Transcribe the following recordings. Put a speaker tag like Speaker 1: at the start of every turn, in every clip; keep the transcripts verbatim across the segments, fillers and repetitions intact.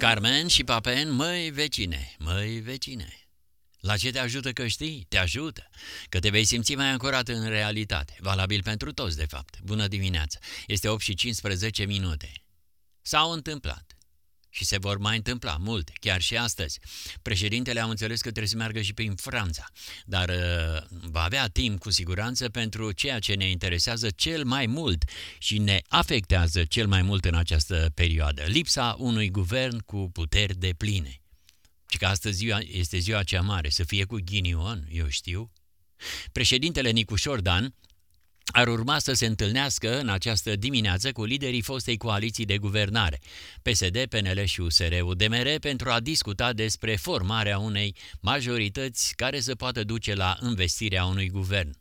Speaker 1: Carmen și Papen, măi vecine, măi vecine. La ce te ajută că știi? Te ajută. Că te vei simți mai ancorat în realitate. Valabil pentru toți, de fapt. Bună dimineața. Este opt și cincisprezece minute. S-au întâmplat. Și se vor mai întâmpla multe, chiar și astăzi. Președintele a înțeles că trebuie să meargă și prin Franța, dar uh, va avea timp cu siguranță pentru ceea ce ne interesează cel mai mult și ne afectează cel mai mult în această perioadă. Lipsa unui guvern cu puteri depline. Și că astăzi ziua, este ziua cea mare, să fie cu ghinion, eu știu. Președintele Nicușor Dan ar urma să se întâlnească în această dimineață cu liderii fostei coaliții de guvernare, P S D, P N L și U S R U D M R, pentru a discuta despre formarea unei majorități care să poată duce la învestirea unui guvern.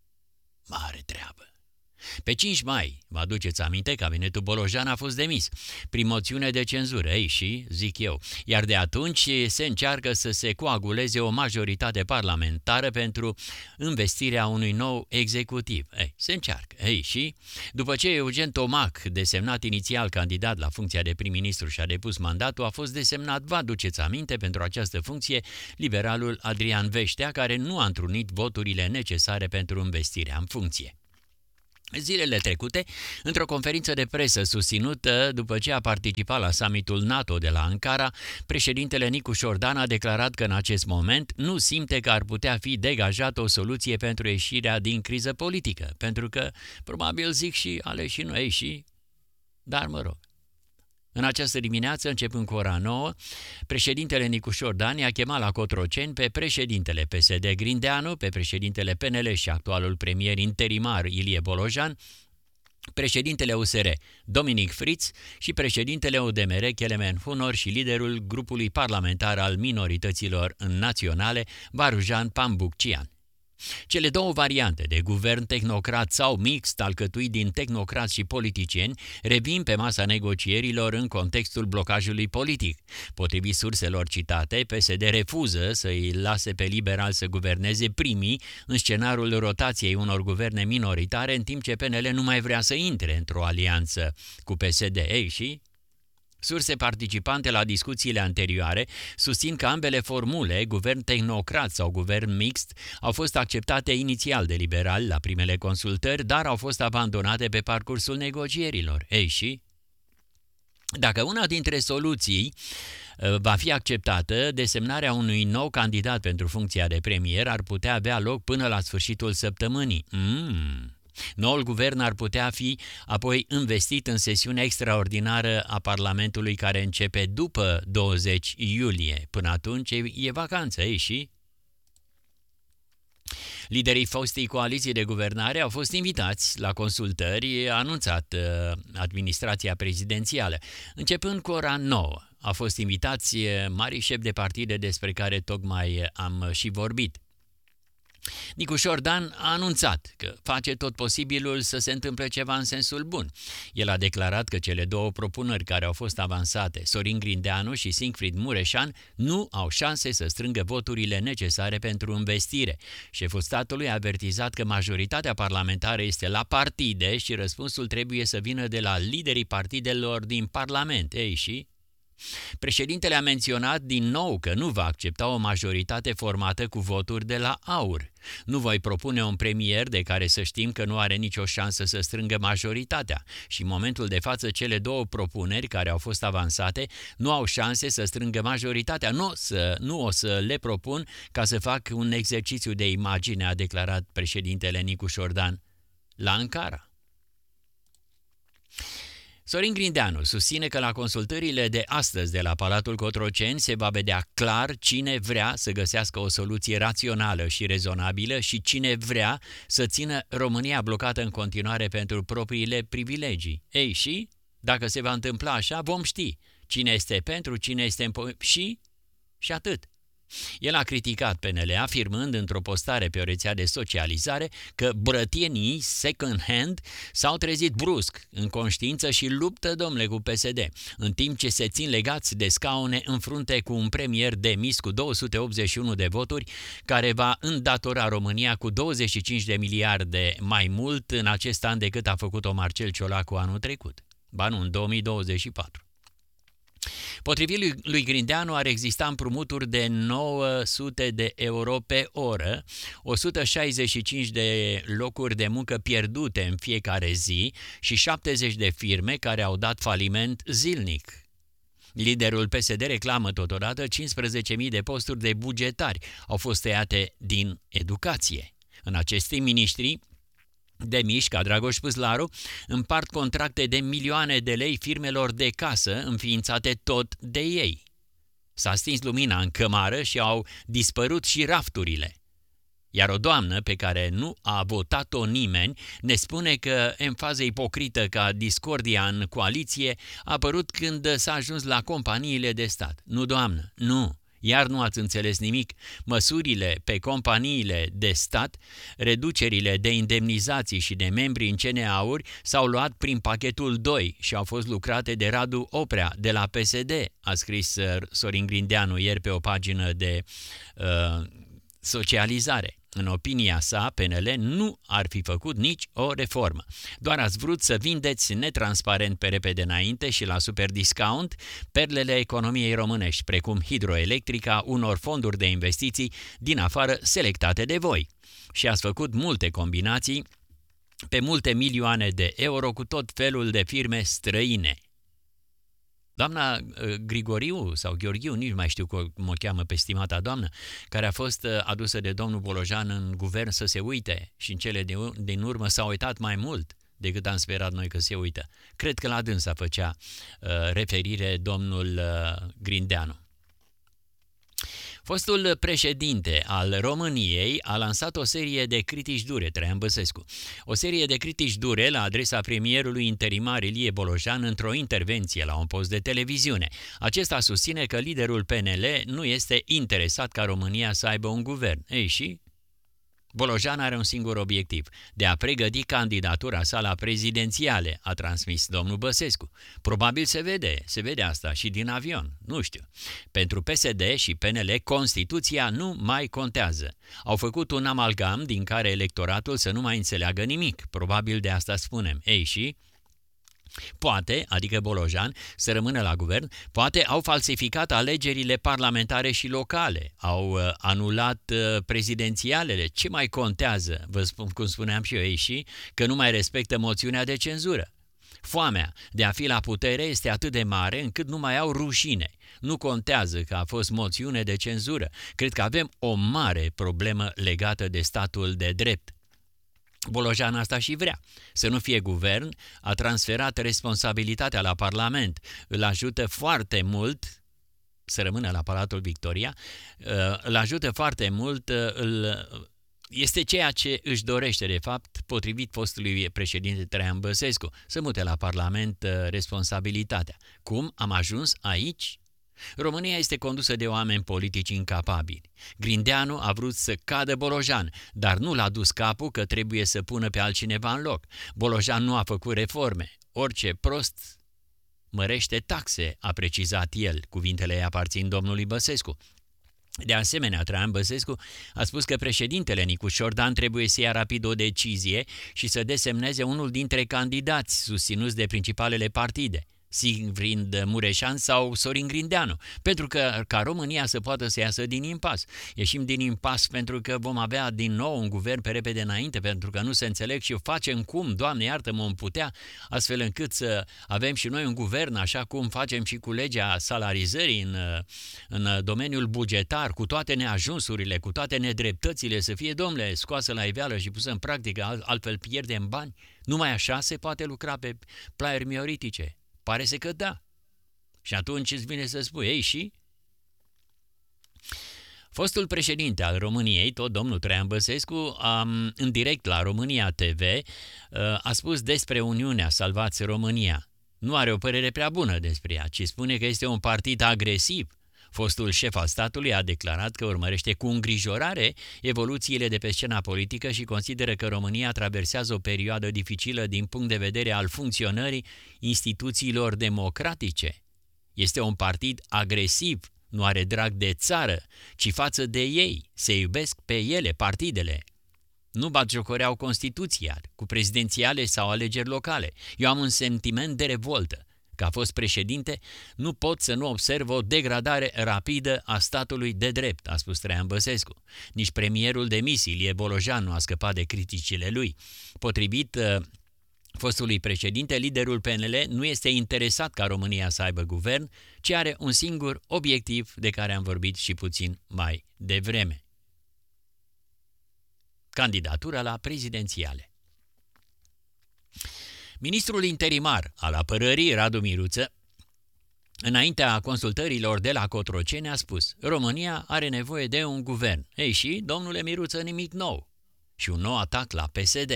Speaker 1: Mare treabă! Pe cinci mai, vă aduceți aminte, cabinetul Bolojan a fost demis, prin moțiune de cenzură, ei și, zic eu, iar de atunci se încearcă să se coaguleze o majoritate parlamentară pentru investirea unui nou executiv. Ei, se încearcă, ei și, după ce Eugen Tomac, desemnat inițial candidat la funcția de prim-ministru și a depus mandatul, a fost desemnat, vă aduceți aminte, pentru această funcție, liberalul Adrian Veștea, care nu a întrunit voturile necesare pentru învestirea în funcție. Zilele trecute, într-o conferință de presă susținută după ce a participat la summitul NATO de la Ankara, președintele Nicușor Dan a declarat că în acest moment nu simte că ar putea fi degajată o soluție pentru ieșirea din criză politică, pentru că, probabil zic și aleșii noi și, dar mă rog. În această dimineață, începând cu ora nouă, președintele Nicușor Dan i-a chemat la Cotroceni pe președintele P S D Grindeanu, pe președintele P N L și actualul premier interimar Ilie Bolojan, președintele U S R Dominic Fritz și președintele U D M R Kelemen Hunor și liderul grupului parlamentar al minorităților naționale Varujan Pambuccian. Cele două variante de guvern tehnocrat sau mixt, alcătuit din tehnocrați și politicieni, revin pe masa negocierilor în contextul blocajului politic. Potrivit surselor citate, P S D refuză să îi lase pe liberal să guverneze primii în scenariul rotației unor guverne minoritare, în timp ce P N L nu mai vrea să intre într-o alianță cu P S D. Ei, și surse participante la discuțiile anterioare susțin că ambele formule, guvern tehnocrat sau guvern mixt, au fost acceptate inițial de liberali la primele consultări, dar au fost abandonate pe parcursul negocierilor. Ei, și dacă una dintre soluții va fi acceptată, desemnarea unui nou candidat pentru funcția de premier ar putea avea loc până la sfârșitul săptămânii. Mm. Noul guvern ar putea fi apoi investit în sesiunea extraordinară a Parlamentului care începe după douăzeci iulie. Până atunci e vacanță, ei, și liderii fostei coaliții de guvernare au fost invitați la consultări, a anunțat uh, administrația prezidențială. Începând cu ora nouă, au fost invitați mari șefi de partide despre care tocmai am și vorbit. Nicușor Dan a anunțat că face tot posibilul să se întâmple ceva în sensul bun. El a declarat că cele două propuneri care au fost avansate, Sorin Grindeanu și Siegfried Mureșan, nu au șanse să strângă voturile necesare pentru învestire. Șeful statului a avertizat că majoritatea parlamentară este la partide și răspunsul trebuie să vină de la liderii partidelor din Parlament. Ei, și președintele a menționat din nou că nu va accepta o majoritate formată cu voturi de la AUR. Nu voi propune un premier de care să știm că nu are nicio șansă să strângă majoritatea și în momentul de față cele două propuneri care au fost avansate nu au șanse să strângă majoritatea. Nu, să, nu o să le propun ca să fac un exercițiu de imagine, a declarat președintele Nicușor Dan la Ankara. Sorin Grindeanu susține că la consultările de astăzi de la Palatul Cotroceni se va vedea clar cine vrea să găsească o soluție rațională și rezonabilă și cine vrea să țină România blocată în continuare pentru propriile privilegii. Ei, și dacă se va întâmpla așa, vom ști cine este pentru, cine este împotriva și și atât. El a criticat P N L, afirmând într-o postare pe o rețea de socializare că brătienii second-hand s-au trezit brusc în conștiință și luptă, domnule, cu P S D, în timp ce se țin legați de scaune în frunte cu un premier demis cu două sute optzeci și unu de voturi, care va îndatora România cu douăzeci și cinci de miliarde mai mult în acest an decât a făcut-o Marcel Ciolacu anul trecut. Ba nu, în două mii douăzeci și patru. Potrivit lui, lui Grindeanu, ar exista împrumuturi de nouă sute de euro pe oră, o sută șaizeci și cinci de locuri de muncă pierdute în fiecare zi și șaptezeci de firme care au dat faliment zilnic. Liderul P S D reclamă totodată cincisprezece mii de posturi de bugetari au fost tăiate din educație. În acest timp, miniștrii de mici, ca Dragoș Păslaru, împart contracte de milioane de lei firmelor de casă înființate tot de ei. S-a stins lumina în cămară și au dispărut și rafturile. Iar o doamnă pe care nu a votat-o nimeni ne spune că emfaza ipocrită ca discordia în coaliție a apărut când s-a ajuns la companiile de stat. Nu, doamnă, nu! Iar nu ați înțeles nimic. Măsurile pe companiile de stat, reducerile de indemnizații și de membri în C N A-uri s-au luat prin pachetul doi și au fost lucrate de Radu Oprea de la P S D, a scris Sorin Grindeanu ieri pe o pagină de uh, socializare. În opinia sa, P N L nu ar fi făcut nici o reformă. Doar ați vrut să vindeți netransparent pe repede înainte și la super discount perlele economiei românești, precum hidroelectrica, unor fonduri de investiții din afară selectate de voi. Și ați făcut multe combinații pe multe milioane de euro cu tot felul de firme străine. Doamna Grigoriu sau Gheorghiu, nici nu mai știu cum o cheamă pe stimata doamnă, care a fost adusă de domnul Bolojan în guvern să se uite și în cele din urmă s-a uitat mai mult decât am sperat noi că se uită. Cred că la dânsa făcea uh, referire domnul uh, Grindeanu. Fostul președinte al României a lansat o serie de critici dure, Traian Băsescu, o serie de critici dure la adresa premierului interimar Ilie Bolojan într-o intervenție la un post de televiziune. Acesta susține că liderul P N L nu este interesat ca România să aibă un guvern. Ei și? Bolojan are un singur obiectiv, de a pregăti candidatura sa la prezidențiale, a transmis domnul Băsescu. Probabil se vede, se vede asta și din avion, nu știu. Pentru P S D și P N L, Constituția nu mai contează. Au făcut un amalgam din care electoratul să nu mai înțeleagă nimic, probabil de asta spunem. Ei și? Poate, adică Bolojan, să rămână la guvern, poate au falsificat alegerile parlamentare și locale, au uh, anulat uh, prezidențialele. Ce mai contează, vă spun, cum spuneam și eu, ei și, că nu mai respectă moțiunea de cenzură. Foamea de a fi la putere este atât de mare încât nu mai au rușine. Nu contează că a fost moțiune de cenzură. Cred că avem o mare problemă legată de statul de drept. Bolojan asta și vrea. Să nu fie guvern, a transferat responsabilitatea la Parlament. Îl ajută foarte mult să rămână la Palatul Victoria, îl ajută foarte mult, îl, este ceea ce își dorește, de fapt, potrivit fostului președinte Traian Băsescu, să mute la Parlament responsabilitatea. Cum am ajuns aici? România este condusă de oameni politici incapabili. Grindeanu a vrut să cadă Bolojan, dar nu l-a dus capul că trebuie să pună pe altcineva în loc. Bolojan nu a făcut reforme. Orice prost mărește taxe, a precizat el. Cuvintele îi aparțin domnului Băsescu. De asemenea, Traian Băsescu a spus că președintele Nicu Șordan trebuie să ia rapid o decizie și să desemneze unul dintre candidați susținuți de principalele partide, Sigvrind Mureșan sau Sorin Grindeanu, pentru că ca România să poată să iasă din impas. Ieșim din impas pentru că vom avea din nou un guvern pe repede înainte, pentru că nu se înțeleg și facem cum, Doamne iartă-mă, vom putea, astfel încât să avem și noi un guvern, așa cum facem și cu legea salarizării în, în domeniul bugetar, cu toate neajunsurile, cu toate nedreptățile, să fie, domnule, scoasă la iveală și pusă în practică, altfel pierdem bani. Numai așa se poate lucra pe plaiuri mioritice. Pare să că da. Și atunci îți vine să spui, ei și? Fostul președinte al României, tot domnul Traian Băsescu, în direct la România T V, a spus despre Uniunea Salvați România. Nu are o părere prea bună despre ea, ci spune că este un partid agresiv. Fostul șef al statului a declarat că urmărește cu îngrijorare evoluțiile de pe scena politică și consideră că România traversează o perioadă dificilă din punct de vedere al funcționării instituțiilor democratice. Este un partid agresiv, nu are drag de țară, ci față de ei, se iubesc pe ele, partidele. Nu batjocoreau Constituția cu prezidențiale sau alegeri locale. Eu am un sentiment de revoltă, că a fost președinte, nu pot să nu observ o degradare rapidă a statului de drept, a spus Traian Băsescu. Nici premierul de misii, Ilie Bolojan, nu a scăpat de criticile lui. Potrivit uh, fostului președinte, liderul P N L nu este interesat ca România să aibă guvern, ci are un singur obiectiv de care am vorbit și puțin mai devreme: candidatura la prezidențiale. Ministrul interimar al apărării, Radu Miruță, înaintea consultărilor de la Cotroceni, a spus: România are nevoie de un guvern. Ei și, domnule Miruță, nimic nou. Și un nou atac la P S D.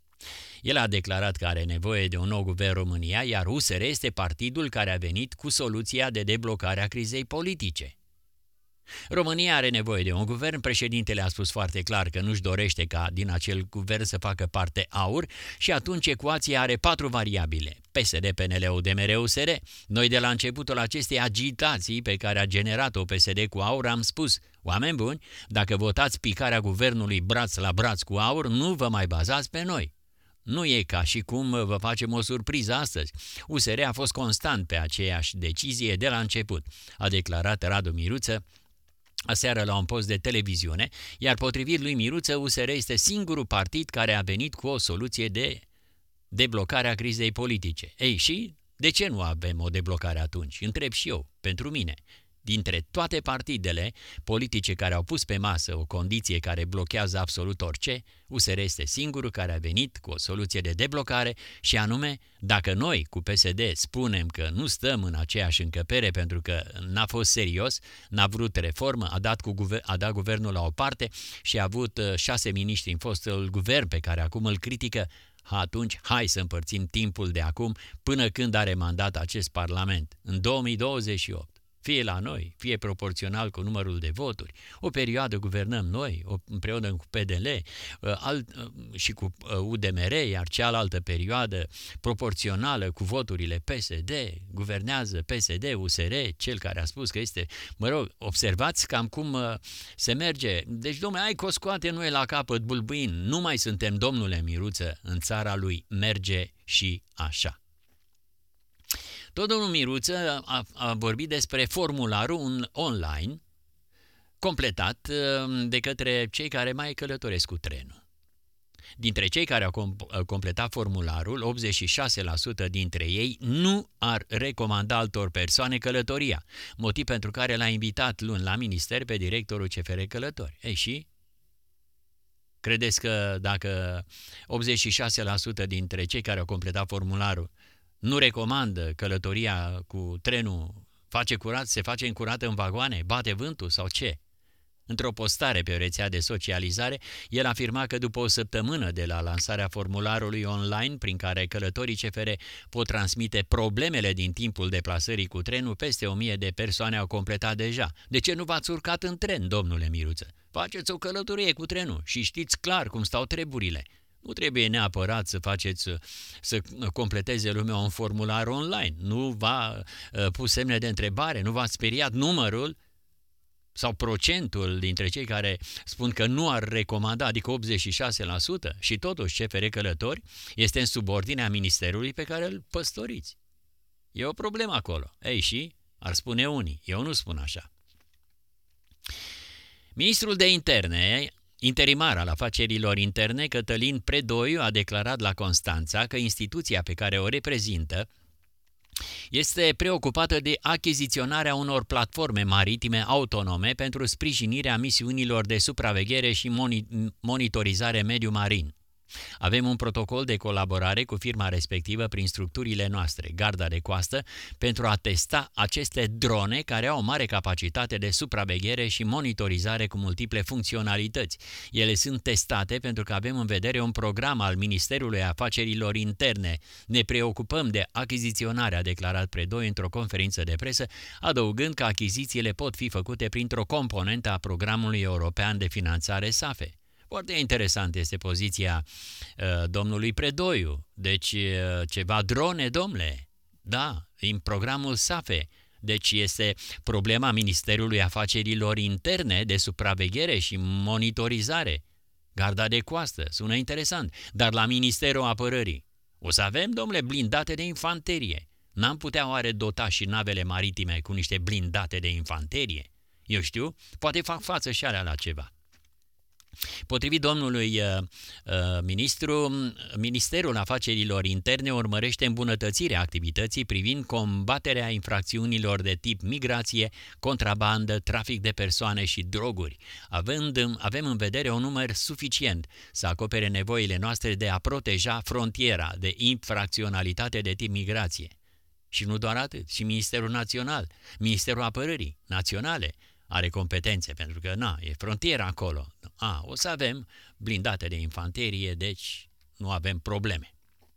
Speaker 1: El a declarat că are nevoie de un nou guvern România, iar U S R este partidul care a venit cu soluția de deblocare a crizei politice. România are nevoie de un guvern, președintele a spus foarte clar că nu-și dorește ca din acel guvern să facă parte AUR și atunci ecuația are patru variabile: P S D, P N L, U D M R, U S R. Noi de la începutul acestei agitații pe care a generat-o P S D cu AUR am spus: oameni buni, dacă votați picarea guvernului braț la braț cu AUR, nu vă mai bazați pe noi. Nu e ca și cum vă facem o surpriză astăzi. U S R a fost constant pe aceeași decizie de la început, a declarat Radu Miruță aseară la un post de televiziune, iar potrivit lui Miruță, U S R este singurul partid care a venit cu o soluție de deblocare a crizei politice. Ei, și de ce nu avem o deblocare atunci? Întreb și eu, pentru mine. Dintre toate partidele politice care au pus pe masă o condiție care blochează absolut orice, U S R este singurul care a venit cu o soluție de deblocare și anume, dacă noi cu P S D spunem că nu stăm în aceeași încăpere pentru că n-a fost serios, n-a vrut reformă, a dat, cu guver- a dat guvernul la o parte și a avut șase miniștri în fostul guvern pe care acum îl critică, atunci hai să împărțim timpul de acum până când are mandat acest parlament, în două mii douăzeci și opt. Fie la noi, fie proporțional cu numărul de voturi. O perioadă guvernăm noi, o împreună cu P D L alt, și cu U D M R, iar cealaltă perioadă proporțională cu voturile P S D, guvernează P S D, U S R, cel care a spus că este... Mă rog, observați cam cum se merge. Deci, domnule, hai că o scoate noi la capăt bulbuin. Nu mai suntem, domnule Miruță, în țara lui. Merge și așa. Tot domnul Miruță a, a vorbit despre formularul online completat de către cei care mai călătoresc cu trenul. Dintre cei care au completat formularul, optzeci și șase la sută dintre ei nu ar recomanda altor persoane călătoria, motiv pentru care l-a invitat luni la minister pe directorul C F R Călători. Ei și? Credeți că dacă optzeci și șase la sută dintre cei care au completat formularul nu recomandă călătoria cu trenul, face curat, se face în curat în vagoane, bate vântul sau ce? Într-o postare pe o rețea de socializare, el afirma că după o săptămână de la lansarea formularului online prin care călătorii C F R pot transmite problemele din timpul deplasării cu trenul, peste o mie de persoane au completat deja. De ce nu v-ați urcat în tren, domnule Miruță? Faceți o călătorie cu trenul și știți clar cum stau treburile. Nu trebuie neapărat să faceți, să completeze lumea un formular online. Nu v-a pus semne de întrebare, nu v-a speriat numărul sau procentul dintre cei care spun că nu ar recomanda, adică optzeci și șase la sută, și totuși C F R Călători este în subordinea ministerului pe care îl păstoriți. E o problemă acolo. Ei și, ar spune unii, eu nu spun așa. Ministrul de Interne, interimar al afacerilor interne, Cătălin Predoiu, a declarat la Constanța că instituția pe care o reprezintă este preocupată de achiziționarea unor platforme maritime autonome pentru sprijinirea misiunilor de supraveghere și monitorizare mediu marin. Avem un protocol de colaborare cu firma respectivă prin structurile noastre, Garda de Coastă, pentru a testa aceste drone care au o mare capacitate de supraveghere și monitorizare cu multiple funcționalități. Ele sunt testate pentru că avem în vedere un program al Ministerului Afacerilor Interne. Ne preocupăm de achiziționare, a declarat Predoi într-o conferință de presă, adăugând că achizițiile pot fi făcute printr-o componentă a programului european de finanțare SAFE. Foarte interesant este poziția uh, domnului Predoiu. Deci uh, ceva drone, domnule. Da, în programul SAFE. Deci este problema Ministerului Afacerilor Interne de supraveghere și monitorizare. Garda de Coastă, sună interesant. Dar la Ministerul Apărării o să avem, domnule, blindate de infanterie. N-am putea oare dota și navele maritime cu niște blindate de infanterie? Eu știu, poate fac față și alea la ceva. Potrivit domnului uh, uh, ministru, Ministerul Afacerilor Interne urmărește îmbunătățirea activității privind combaterea infracțiunilor de tip migrație, contrabandă, trafic de persoane și droguri, având, avem în vedere un număr suficient să acopere nevoile noastre de a proteja frontiera de infracționalitate de tip migrație. Și nu doar atât, și Ministerul Național, Ministerul Apărării Naționale, are competențe, pentru că, na, e frontiera acolo. A, o să avem blindate de infanterie, deci nu avem probleme.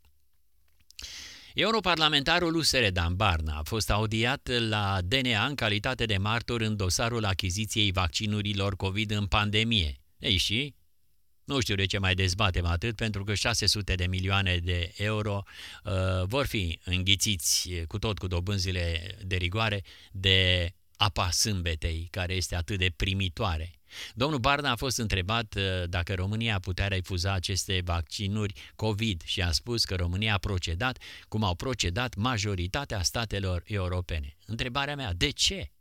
Speaker 1: Europarlamentarul U S R Dan Barna a fost audiat la D N A în calitate de martor în dosarul achiziției vaccinurilor COVID în pandemie. Ei și, nu știu de ce mai dezbatem atât, pentru că șase sute de milioane de euro uh, vor fi înghițiți cu tot cu dobânzile de rigoare de apa sâmbetei, care este atât de primitoare. Domnul Barna a fost întrebat dacă România putea refuza aceste vaccinuri COVID și a spus că România a procedat cum au procedat majoritatea statelor europene. Întrebarea mea, de ce?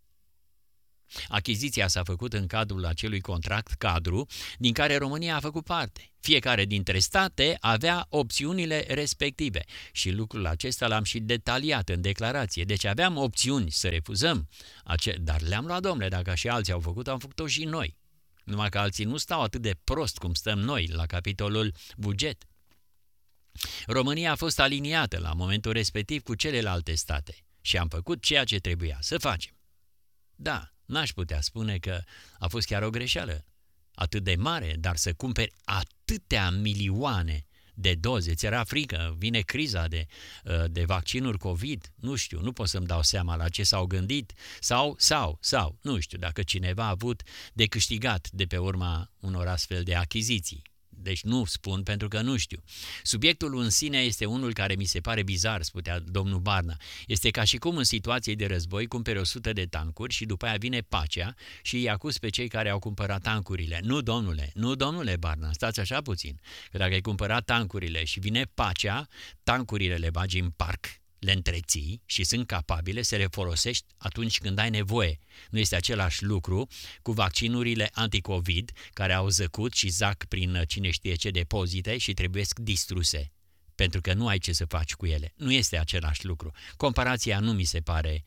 Speaker 1: Achiziția s-a făcut în cadrul acelui contract cadru din care România a făcut parte. Fiecare dintre state avea opțiunile respective și lucrul acesta l-am și detaliat în declarație. Deci aveam opțiuni să refuzăm, dar le-am luat, domnule, dacă și alții au făcut, am făcut-o și noi. Numai că alții nu stau atât de prost cum stăm noi la capitolul buget. România a fost aliniată la momentul respectiv cu celelalte state și am făcut ceea ce trebuia să facem. Da, n-aș putea spune că a fost chiar o greșeală atât de mare, dar să cumperi atâtea milioane de doze, ți era frică, vine criza de, de vaccinuri COVID, nu știu, nu pot să-mi dau seama la ce s-au gândit, sau, sau, sau, nu știu, dacă cineva a avut de câștigat de pe urma unor astfel de achiziții. Deci nu spun pentru că nu știu. Subiectul în sine este unul care mi se pare bizar, spunea domnul Barna. Este ca și cum în situație de război cumperi o sută de tancuri și după aia vine pacea și îi acuz pe cei care au cumpărat tancurile. Nu, domnule, nu, domnule Barna, stați așa puțin. Că dacă ai cumpărat tancurile și vine pacea, tancurile le bagi în parc, le întreții și sunt capabile să le folosești atunci când ai nevoie. Nu este același lucru cu vaccinurile anticovid care au zăcut și zac prin cine știe ce depozite și trebuiesc distruse, pentru că nu ai ce să faci cu ele. Nu este același lucru. Comparația nu mi se pare,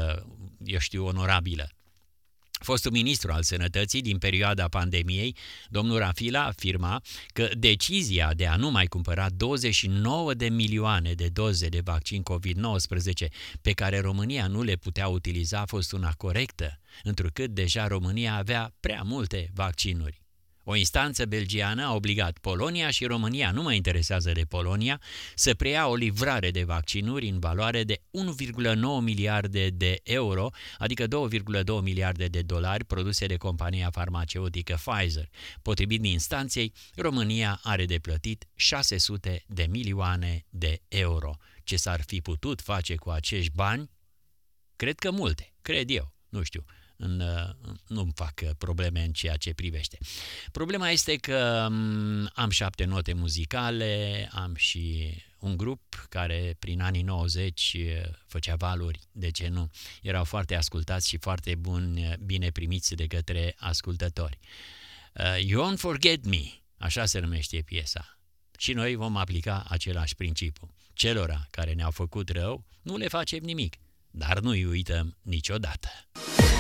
Speaker 1: eu știu, onorabilă. Fostul ministru al Sănătății din perioada pandemiei, domnul Rafila, afirma că decizia de a nu mai cumpăra douăzeci și nouă de milioane de doze de vaccin COVID nouăsprezece pe care România nu le putea utiliza a fost una corectă, întrucât deja România avea prea multe vaccinuri. O instanță belgiană a obligat Polonia și România, nu mă interesează de Polonia, să preia o livrare de vaccinuri în valoare de unu virgulă nouă miliarde de euro, adică două virgulă două miliarde de dolari produse de compania farmaceutică Pfizer. Potrivit instanței, România are de plătit șase sute de milioane de euro. Ce s-ar fi putut face cu acești bani? Cred că multe, cred eu, nu știu. În, nu-mi fac probleme în ceea ce privește. Problema este că am șapte note muzicale, am și un grup care prin anii nouăzeci făcea valuri, de ce nu? Erau foarte ascultați și foarte buni, bine primiți de către ascultători. Uh, You Won't Forget Me, așa se numește piesa. Și noi vom aplica același principiu. Celora care ne-au făcut rău, nu le facem nimic, dar nu-i uităm niciodată.